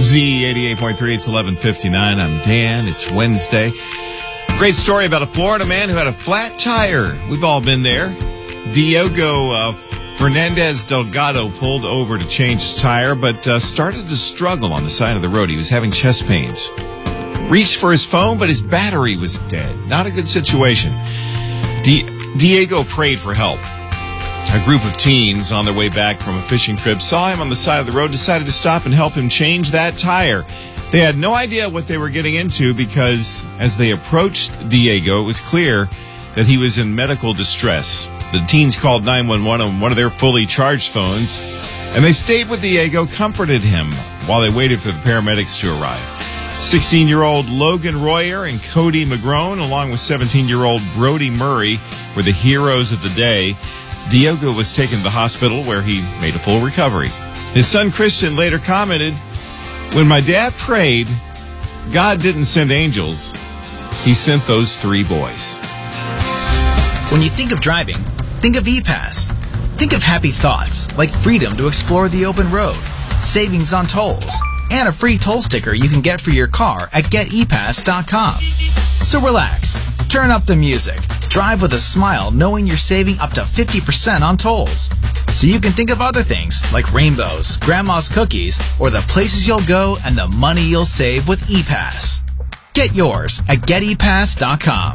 Z88.3, it's 11:59. I'm Dan. It's Wednesday. Great story about a Florida man who had a flat tire. We've all been there. Diogo Fernandez Delgado pulled over to change his tire, but started to struggle on the side of the road. He was having chest pains. Reached for his phone, but his battery was dead. Not a good situation. Diego prayed for help. A group of teens on their way back from a fishing trip saw him on the side of the road, decided to stop and help him change that tire. They had no idea what they were getting into because as they approached Diego, it was clear that he was in medical distress. The teens called 911 on one of their fully charged phones, and they stayed with Diego, comforted him while they waited for the paramedics to arrive. 16-year-old Logan Royer and Cody McGrone, along with 17-year-old Brody Murray, were the heroes of the day. Diogo was taken to the hospital where he made a full recovery. His son Christian later commented, "When my dad prayed, God didn't send angels. He sent those three boys." When you think of driving, think of ePass. Think of happy thoughts like freedom to explore the open road, savings on tolls, and a free toll sticker you can get for your car at GetEPass.com. So relax, turn up the music, drive with a smile knowing you're saving up to 50% on tolls. So you can think of other things like rainbows, grandma's cookies, or the places you'll go and the money you'll save with ePass. Get yours at GetEPass.com.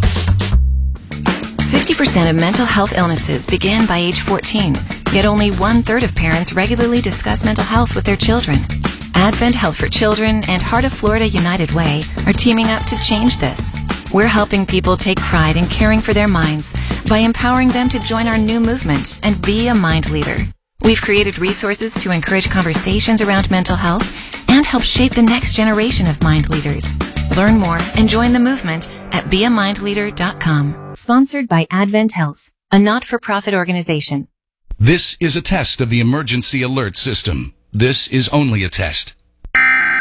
50% of mental health illnesses begin by age 14, yet only 1/3 of parents regularly discuss mental health with their children. Advent Health for Children and Heart of Florida United Way are teaming up to change this. We're helping people take pride in caring for their minds by empowering them to join our new movement and be a mind leader. We've created resources to encourage conversations around mental health and help shape the next generation of mind leaders. Learn more and join the movement at beamindleader.com. Sponsored by Advent Health, a not-for-profit organization. This is a test of the emergency alert system. This is only a test.